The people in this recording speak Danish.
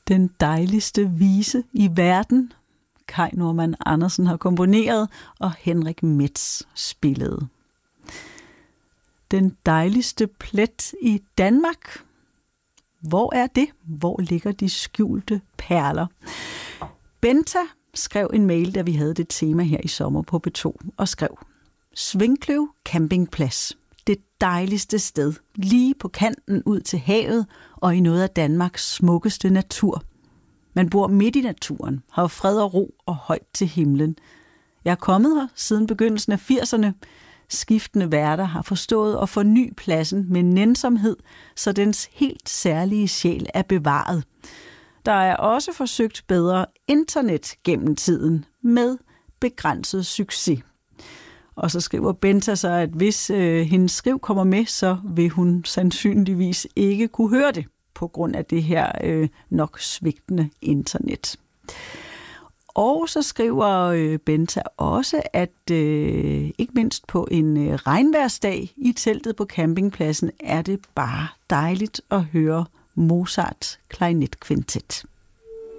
Den dejligste vise i verden. Kai Normann Andersen har komponeret, og Henrik Metz spillede. Den dejligste plet i Danmark. Hvor er det? Hvor ligger de skjulte perler? Benta skrev en mail, da vi havde det tema her i sommer på B2, og skrev: Svinkløv campingplads. Det dejligste sted, lige på kanten ud til havet og i noget af Danmarks smukkeste natur. Man bor midt i naturen, har fred og ro og højt til himlen. Jeg er kommet her siden begyndelsen af 80'erne. Skiftende værter har forstået at forny pladsen med nænsomhed, så dens helt særlige sjæl er bevaret. Der er også forsøgt bedre internet gennem tiden med begrænset succes. Og så skriver Benta så, at hvis hendes skriv kommer med, så vil hun sandsynligvis ikke kunne høre det på grund af det her nok svigtende internet. Og så skriver Benta også, at ikke mindst på en regnvejrsdag i teltet på campingpladsen er det bare dejligt at høre Mozart klarinetkvintet.